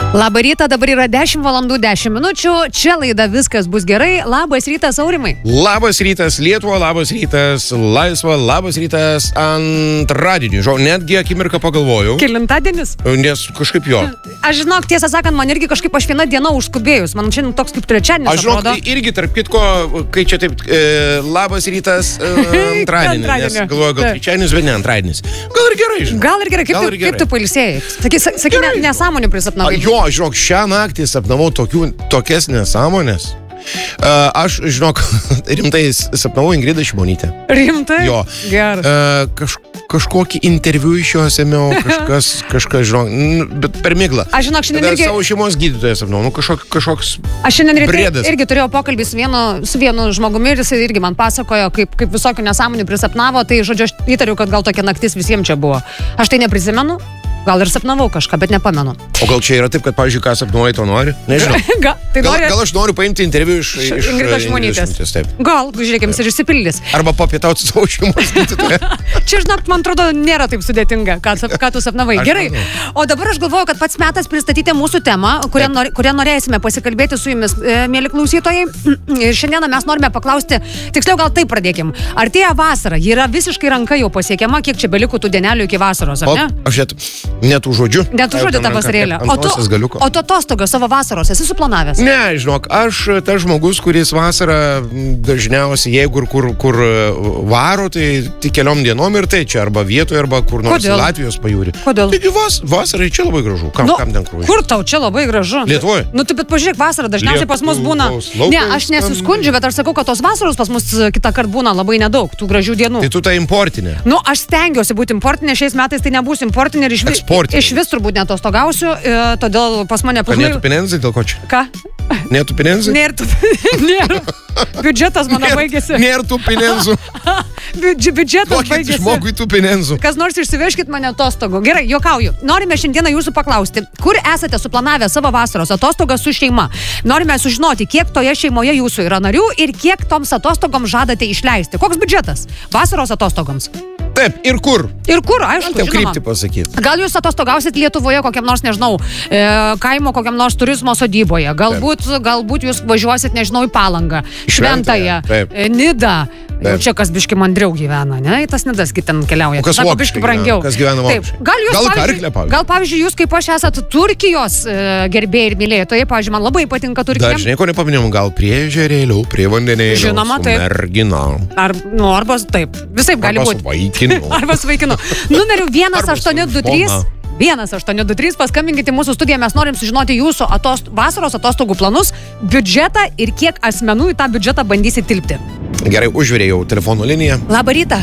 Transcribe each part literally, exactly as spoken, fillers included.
Labą rytą, dabar yra dešimt valandų dešimt minučių. Čia laida Viskas bus gerai. Labas rytas, Aurimai. Labas rytas, Lietuva, labas rytas, Laisva, labas rytas antradienį. Žinau, netgi akimirką pagalvojau. Kelintadienis? Nes kažkaip jo. Aš žinok, tiesą sakant, man irgi kažkaip aš vieną dieną užskubėjus. Man šiandien toks kaip trečiadienis. Aš žinok, atrodo. irgi tarp kitko, kai čia taip, e, labas rytas e, antradienį. Nes galvoju, gal trečiadienis, bet ne antradienis. Gal ir gerai, žinau. Gal ir gerai, kaip, Gal tu, ir gerai. kaip tu pailsėjai? Sakai, sakai ne, nesąmonių prisapnavai. Jo, žinok, šią naktį sapnavau tokių, tokias nesąmonės. Uh, aš, žinok, rimtai sapnavau Ingridą Šimonytę. Rimtai? Jo. Gerai. Uh, kaž, kažkokį interviu iš jos ėmiau, kažkas, kažkas, žinok, n, bet per miglą. Aš žinok, šiandien Tada irgi... savo šeimos gydytoją sapnavau, nu kažkok, kažkoks Aš šiandien ryte briedas. irgi turėjau pokalbį su vienu, su vienu žmogumi ir jis irgi man pasakojo, kaip, kaip visokių nesąmonių prisapnavo, tai žodžiu, aš įtariu, kad gal tokia naktis visiems čia buvo. Aš tai neprisimenu. Gal ir sapnavau kažką, bet nepamenu. O gal čia yra taip, kad, pavyzdžiui, ką sapnuoji, to nori? Nežinau. Ga, tai Gal, nori... gal aš noriu paimti interviu iš, iš Ingridos Šimonytės. Taip. Gal, žiūrėkim, ir išsipildys. Arba papietauti su savo šeimos gydytoją. Čia, žinok, man atrodo, nėra taip sudėtinga, ką, ką tu sapnavai. Aš Gerai. manau. O dabar aš galvoju, kad pats metas pristatyti mūsų temą, kurią, nor, kurią norėsime pasikalbėti su jumis, e, mėly klausytojai. Ir šiandieną mes norime paklausti, tiksliau gal taip pradėkim. Artėja vasara, ji yra visiškai ranka jau pasiekiama, kiek čia beliko tų dienelių iki vasaros, ar O, ne? aš net, net užuodžiu. Net užuodė tą vasarėlę. O tu, Galiuko. o tu atostogos savo vasaros esi suplanavęs? Ne, žinok, aš tas žmogus, kuris vasarą dažniausiai, jeigu ir kur, kur varo, tai tik keliom dienom ir tai čia arba vietoje, arba kur nors Kodėl? Latvijos pajūrį. Kodėl? Taigi vas, vasarai čia labai gražu. Kam, Nu, kam ten krūžiai? Kur tau čia labai gražu? Lietuvoje? Nu, tu bet pažiūrėk, vasara dažniausiai pas mus būna... Lietuvos laukai Ne, aš nesiskundžiu, bet aš sakau, kad tos vasaros pas mus kitą kartą būna labai nedaug, tų gražių dienų. Tai tu ta importinė. Nu, aš stengiuosi būti importinė, šiais metais tai nebūsiu importinė ir iš, vis- Eksportinė. iš vis turbūt netostogausiu, e, todėl pas mane Ar nėtų pinenzai, dėl ko čia? Ką? Nėtų pinenzai? Nėra, tu... Nėra. Biudžetas mano baigėsi. Nėra tų pinenzų. Biudž- Biudžetas Duokit baigėsi. žmogui tų pinenzų. Kas nors išsivežkit mane atostogų. Gerai, juokauju. Norime šiandieną jūsų paklausti, kur esate suplanavę savo vasaros atostogas su šeima. Norime sužinoti, kiek toje šeimoje jūsų yra narių ir kiek toms atostogoms žadate išleisti. Koks biudžetas vasaros atostogoms? Taip, ir kur? Ir kur, aišku, Tau žinoma. kryptį pasakyti. Gal jūs atostogausit Lietuvoje kokiam nors, nežinau, e, kaimo kokiam nors turizmo sodyboje. Galbūt, galbūt jūs važiuosit, nežinau, į Palangą, Šventąją, Taip. e, Nidą. Jau Taip. čia kas biški mandriau gyvena, ne? Į tas Nidas gi ten keliauja. O kas Sako, vokiškai biški brangiau. gyvena? Kas gyvena Taip. vokiškai? Gal jūs, Gal pavyzdžiui, Karklė, pavyzdžiui? gal, pavyzdžiui, jūs kaip aš esat Turkijos e, gerbėjai ir mylėtojai, pavyzdžiui, man labai patinka Turkija. Dar žinai, ko nepaminėjom, gal prie ežerėlių, prie vandenėlių. Žinoma, su taip. mergina. Ar, nu, arba taip, visaip gali Arba su būti. vaikinu. Arba su vaikinu. Numeriu vienas Arba su aštuoni du trys. žmona. vienas aštuoni du trys, paskambinkite į mūsų studiją, mes norim sužinoti jūsų atost, vasaros atostogų planus, biudžetą ir kiek asmenų į tą biudžetą bandysi tilpti. Gerai, užvirėjau telefono liniją. Labą rytą.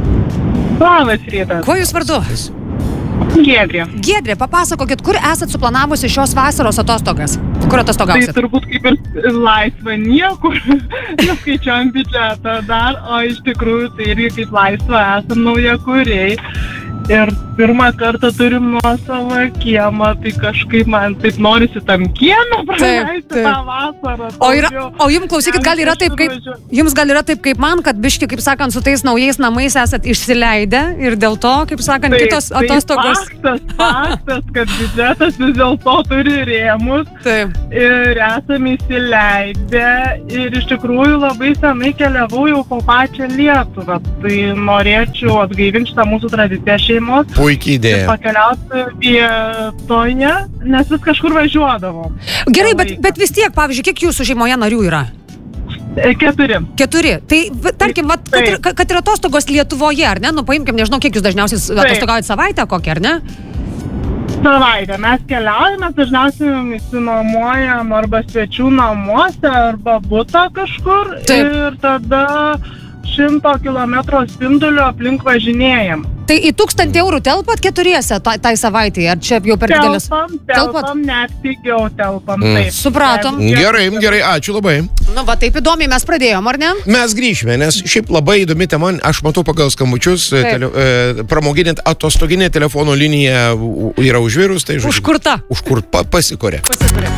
Labas rytas. Kuo jūs vardu? Giedrė. Giedrė, papasakokit, kur esat suplanavusi šios vasaros atostogas? Kur Tai atostogausit? turbūt kaip ir laisva niekur, neskaičiuojam biudžetą dar, o iš tikrųjų tai irgi kaip laisva esam naujakuriai. Ir pirmą kartą turim nuosavą kiemą, tai kažkaip man taip norisi tam kiemą praleisti taip. tą vasarą. O, yra, daugiau. o jums, klausykit, gal yra taip kaip, jums gal yra taip kaip man, kad biški, kaip sakant, su tais naujais namais esat išsileidę ir dėl to, kaip sakant, Taip, kitos tai atostogos. Faktas, faktas, kad biudžetas vis dėlto turi rėmus. Taip. Ir esame įsileidę ir iš tikrųjų labai senai keliavau jau po pačią Lietuvą. Tai norėčiau atgaivinti šitą mūsų tradiciją šeimos Puikiai ir idėja. pakeliauti vietoje, nes vis kažkur važiuodavom. Gerai, bet, bet vis tiek, pavyzdžiui, kiek jūsų šeimoje narių yra? E, Keturi. Keturi. Tai, va, tarkim, vat, kad, ir, kad ir atostogos Lietuvoje, ar ne? Nu, paimkim, nežinau, kiek jūs dažniausiai atostogaujat savaitę kokią, ar ne? Savaitę mes keliaujame, dažniausiai įsinuomojam arba svečių namuose, arba butą kažkur. Taip. Ir tada šimto kilometrų spinduliu aplink važinėjam. Tai į tūkstantį eurų telpat keturiese tai, tai savaitėje, ar čia jau per didelis? Telpam, Telpat? telpam, net pigiau telpam. Mm. Taip. Supratom. Jeigu- Gerai, gerai, ačiū labai. Nu, va, taip įdomiai mes pradėjom, ar ne? Mes grįžime, nes šiaip labai įdomi tema, aš matau pagal skambučius, Taip. tele, e, pramoginė atostoginė telefono linija u- yra užvirus, tai žodžiu. Užkurta. Užkur, pa, pasikorė. Pasikurė.